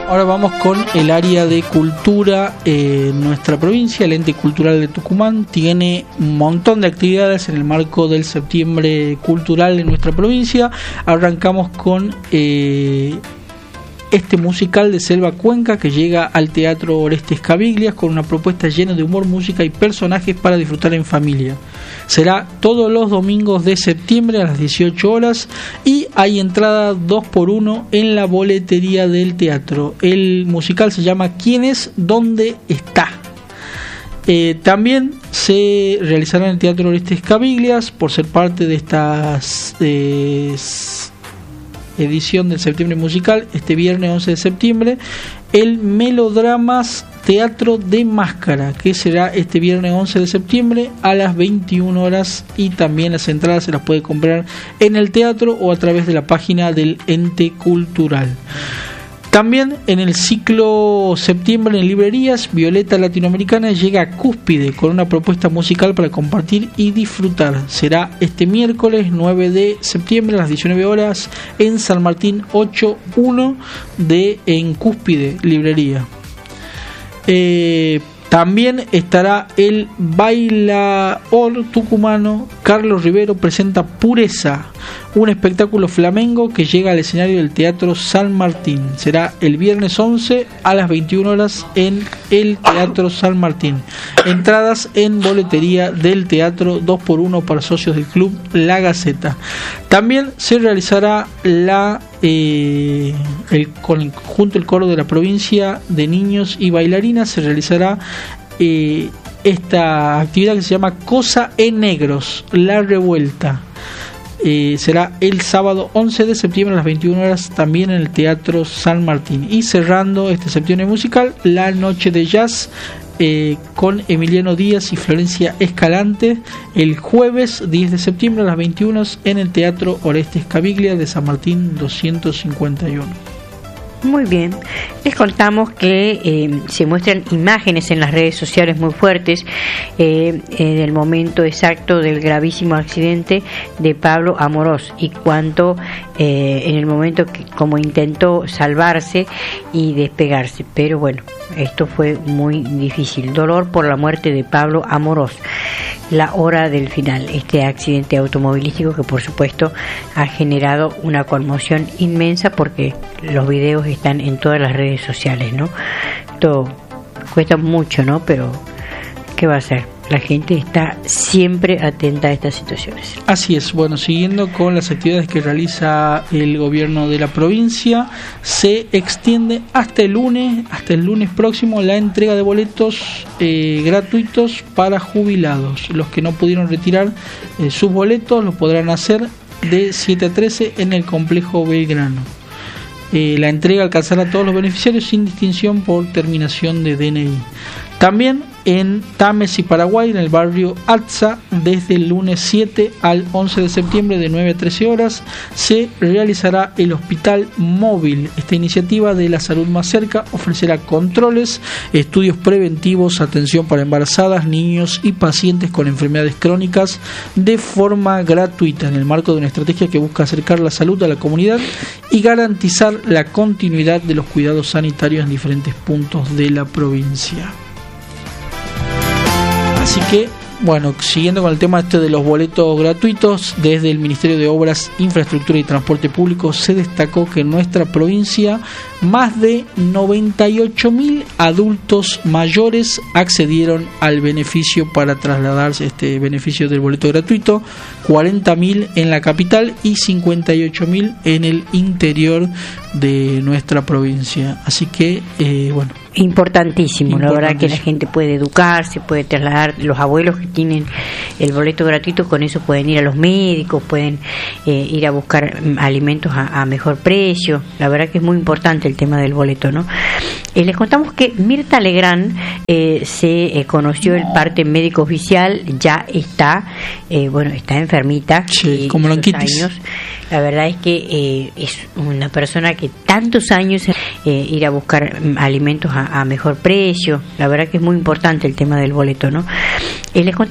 Ahora vamos con el área de cultura. Nuestra provincia, el ente cultural de Tucumán, tiene un montón de actividades en el marco del septiembre cultural en nuestra provincia. Arrancamos con este musical de Selva Cuenca, que llega al Teatro Orestes Cabiglias con una propuesta llena de humor, música y personajes para disfrutar en familia. Será todos los domingos de septiembre a las 18 horas y hay entrada 2x1 en la boletería del teatro. El musical se llama ¿Quién es? ¿Dónde está? También se realizará en el Teatro Orestes Cabiglias, por ser parte de estas edición del septiembre musical, este viernes 11 de septiembre, el Melodramas Teatro de Máscara, que será este viernes 11 de septiembre a las 21 horas, y también las entradas se las puede comprar en el teatro o a través de la página del ente cultural. También en el ciclo septiembre en librerías, Violeta Latinoamericana llega a Cúspide con una propuesta musical para compartir y disfrutar. Será este miércoles 9 de septiembre a las 19 horas en San Martín 81 en Cúspide, librería. También estará el bailaor tucumano Carlos Rivero presenta Pureza, un espectáculo flamenco que llega al escenario del Teatro San Martín. Será el viernes 11 a las 21 horas en el Teatro San Martín. Entradas en boletería del teatro 2x1 para socios del club La Gaceta. También se realizará junto al coro de la provincia de niños y bailarinas, se realizará esta actividad que se llama Cosa en Negros, La Revuelta. Será el sábado 11 de septiembre a las 21 horas también en el Teatro San Martín. Y cerrando este septiembre musical, la noche de jazz con Emiliano Díaz y Florencia Escalante, el jueves 10 de septiembre a las 21 en el Teatro Orestes Cabiglias de San Martín 251. Muy bien, les contamos que se muestran imágenes en las redes sociales muy fuertes del momento exacto del gravísimo accidente de Pablo Amorós y cuánto en el momento que como intentó salvarse y despegarse, pero bueno, esto fue muy difícil. Dolor por la muerte de Pablo Amorós, la hora del final, este accidente automovilístico que por supuesto ha generado una conmoción inmensa porque los videos están en todas las redes sociales, ¿no? Esto cuesta mucho, ¿no? Pero ¿qué va a hacer? La gente está siempre atenta a estas situaciones. Así es. Bueno, siguiendo con las actividades que realiza el gobierno de la provincia, se extiende hasta el lunes próximo la entrega de boletos gratuitos para jubilados. Los que no pudieron retirar sus boletos los podrán hacer de 7 a 13 en el complejo Belgrano. La entrega alcanzará a todos los beneficiarios sin distinción por terminación de DNI. También en Tames y Paraguay, en el barrio Atza, desde el lunes 7 al 11 de septiembre de 9 a 13 horas, se realizará el Hospital Móvil. Esta iniciativa de la salud más cerca ofrecerá controles, estudios preventivos, atención para embarazadas, niños y pacientes con enfermedades crónicas de forma gratuita, en el marco de una estrategia que busca acercar la salud a la comunidad y garantizar la continuidad de los cuidados sanitarios en diferentes puntos de la provincia. Así que, bueno, siguiendo con el tema de los boletos gratuitos, desde el Ministerio de Obras, Infraestructura y Transporte Público se destacó que en nuestra provincia más de 98.000 adultos mayores accedieron al beneficio para trasladarse, este beneficio del boleto gratuito, 40.000 en la capital y 58.000 en el interior de nuestra provincia. Así que, bueno, importantísimo, la verdad que la gente puede educarse, puede trasladar, los abuelos que tienen el boleto gratuito, con eso pueden ir a los médicos, pueden ir a buscar alimentos a mejor precio. La verdad que es muy importante el tema del boleto, ¿no? Les contamos que Mirta Legrand se conoció el parte médico oficial, ya está, está enfermita, sí, como bronquitis. Años. La verdad es que es una persona que tantos años ir a buscar alimentos a mejor precio. La verdad que es muy importante el tema del boleto, ¿no? Les contamos